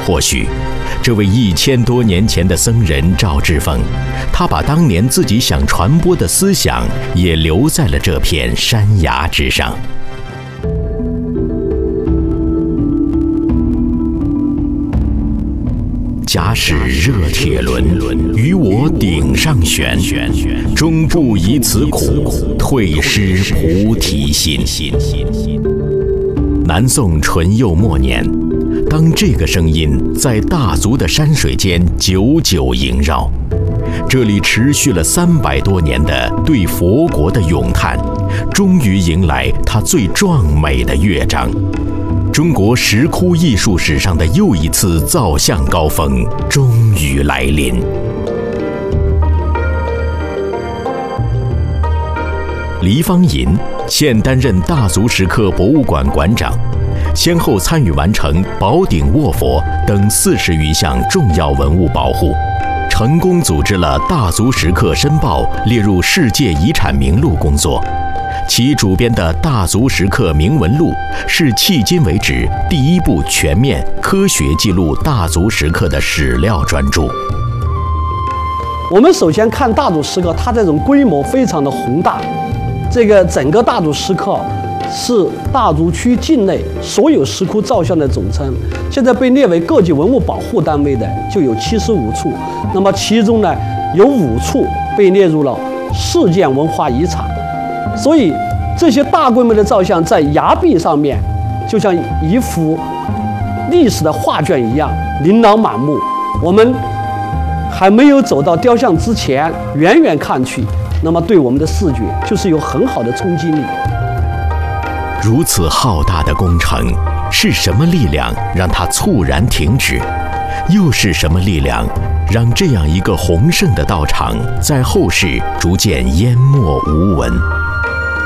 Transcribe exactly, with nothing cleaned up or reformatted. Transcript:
或许，这位一千多年前的僧人赵志凤，他把当年自己想传播的思想也留在了这片山崖之上。假使热铁轮与我顶上悬，终不以此苦，退失菩提心。南宋淳佑末年，当这个声音在大足的山水间久久萦绕，这里持续了三百多年的对佛国的咏叹，终于迎来它最壮美的乐章。中国石窟艺术史上的又一次造像高峰终于来临。黎方银现担任大足石刻博物馆馆长，先后参与完成宝顶卧佛等四十余项重要文物保护，成功组织了大足石刻申报列入世界遗产名录工作。其主编的《大足石刻铭文录》是迄今为止第一部全面科学记录大足石刻的史料专著。 我们首先看大足石刻，它这种规模非常的宏大。这个整个大足石刻是大足区境内所有石窟造像的总称，现在被列为各级文物保护单位的就有七十五处，那么其中呢有五处被列入了世界文化遗产。所以这些大规模的造像在崖壁上面，就像一幅历史的画卷一样，琳琅满目。我们还没有走到雕像之前，远远看去，那么对我们的视觉就是有很好的冲击力。 如此浩大的工程，是什么力量让它猝然停止？又是什么力量让这样一个宏盛的道场在后世逐渐淹没无闻？